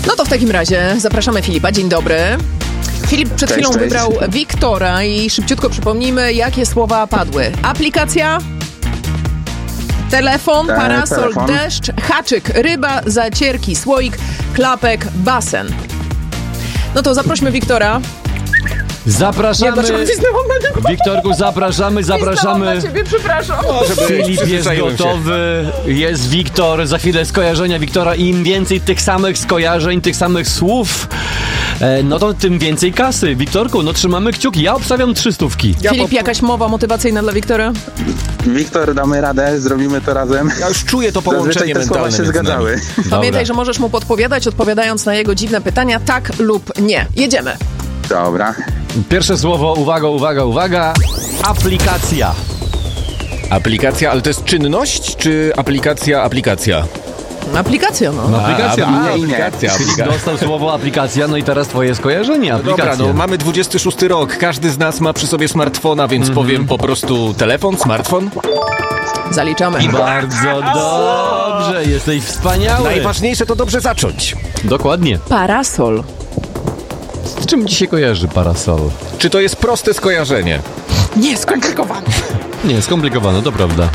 No to w takim razie zapraszamy Filipa. Dzień dobry. Filip przed chwilą wybrał Wiktora i szybciutko przypomnijmy, jakie słowa padły. Aplikacja, telefon, parasol, telefon, deszcz, haczyk, ryba, zacierki, słoik, klapek, basen. No to zaprośmy Wiktora. Zapraszamy. Wiktorku, zapraszamy. Na ciebie, przepraszam. Filip jest gotowy, jest Wiktor, za chwilę skojarzenia Wiktora. Im więcej tych samych skojarzeń, tych samych słów, no to tym więcej kasy. Wiktorku, no trzymamy kciuki. Ja obstawiam 300. Filip, jakaś mowa motywacyjna dla Wiktora? Wiktor, damy radę, zrobimy to razem. Ja już czuję to połączenie te słowa mentalne się zgadzały. Pamiętaj, że możesz mu podpowiadać, odpowiadając na jego dziwne pytania tak lub nie. Jedziemy. Dobra. Pierwsze słowo, uwaga. Aplikacja. Aplikacja, ale to jest czynność, czy aplikacja? Aplikacja, no. Aplikacja. Aplikacja. Dostał słowo aplikacja, no i teraz twoje skojarzenie. Aplikacja. Dobra, no mamy 26 rok, każdy z nas ma przy sobie smartfona, więc powiem po prostu telefon, smartfon. Zaliczamy. I bardzo dobrze, jesteś wspaniały. Najważniejsze to dobrze zacząć. Dokładnie. Parasol. Z czym ci się kojarzy parasol? Czy to jest proste skojarzenie? Nie, skomplikowane. Nie, skomplikowane, to prawda.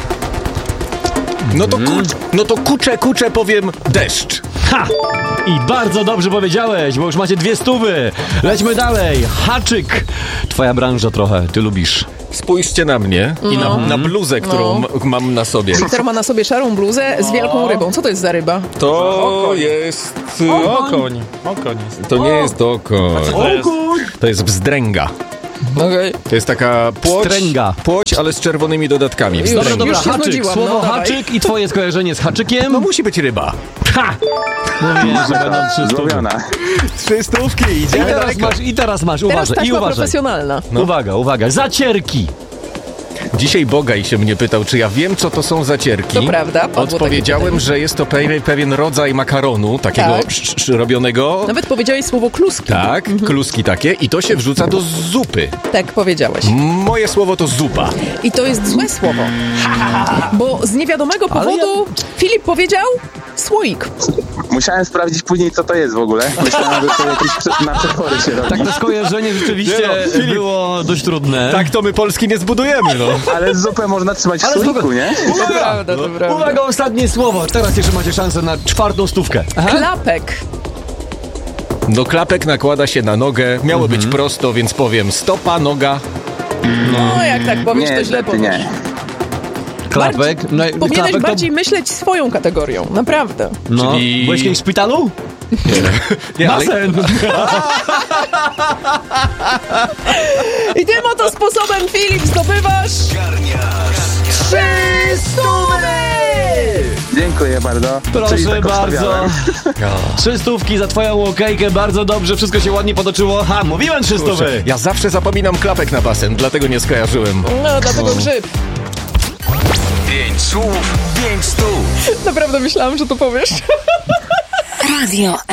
No to kucze powiem deszcz. Ha! I bardzo dobrze powiedziałeś, bo już macie 200. Lećmy dalej. Haczyk. Twoja branża trochę, ty lubisz. Spójrzcie na mnie i na bluzę, którą mam na sobie. Wiktor ma na sobie szarą bluzę z wielką rybą. Co to jest za ryba? To jest... Okoń. To nie jest okoń. To jest bzdręga. Okej. To jest taka płoć, ale z czerwonymi dodatkami. Już Dobra, się haczyk. znudziłam, Słowo no, dawaj. haczyk i twoje skojarzenie z haczykiem. No musi być ryba. Ha! Mówię, że będą 300. Złowiona. 300, idziemy daleko. I teraz masz, Teraz uważaj. taśma Uważaj. profesjonalna. Uwaga. Zacierki. Dzisiaj Bogaj się mnie pytał, czy ja wiem, co to są zacierki. To prawda, padło takie Odpowiedziałem, pytanie. że jest to pewien rodzaj makaronu, takiego Tak. robionego. Nawet powiedziałeś słowo kluski. Tak, kluski takie i to się wrzuca do zupy. Tak powiedziałeś. Moje słowo to zupa. I to jest złe słowo. Bo z niewiadomego powodu Filip powiedział słoik. Musiałem sprawdzić później, co to jest w ogóle. Myślałem, że to jakieś na przetwory się robi. Tak, to skojarzenie rzeczywiście było dość trudne. Tak to my Polski nie zbudujemy, no. Ale zupę można trzymać w słoiku, nie? To prawda, to prawda. Uwaga, ostatnie słowo. Teraz jeszcze macie szansę na 4. stówkę. Klapek. No klapek nakłada się na nogę. Miało być prosto, więc powiem stopa, noga. No, jak tak powiesz, Nie, to źle niestety powiesz. nie. Klapek. No, Powinieneś klapek to... bardziej myśleć swoją kategorią, naprawdę. No. Czyli- Byłeś kiedyś w szpitalu? Nie, ale- Basen. I tym oto sposobem, Filip, zdobywasz 300! Dziękuję bardzo. Czyli Proszę tak bardzo. obstawiałem. 300 za twoją okejkę, bardzo dobrze, wszystko się ładnie potoczyło. Ha, mówiłem 300. Ja zawsze zapominam klapek na basen, dlatego nie skojarzyłem. No, dlatego grzyb. 5 słów, 5 stów. Naprawdę myślałam, że to powiesz. Radio